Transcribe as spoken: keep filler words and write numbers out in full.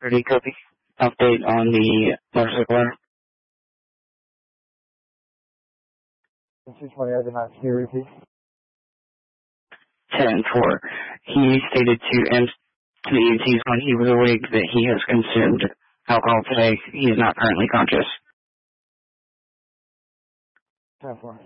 thirty copy. Update on the motorcycle. This is twenty, I did not hear you, please. ten four. He stated to M to the E M Ts when he was awake that he has consumed alcohol today. He is not currently conscious. ten four.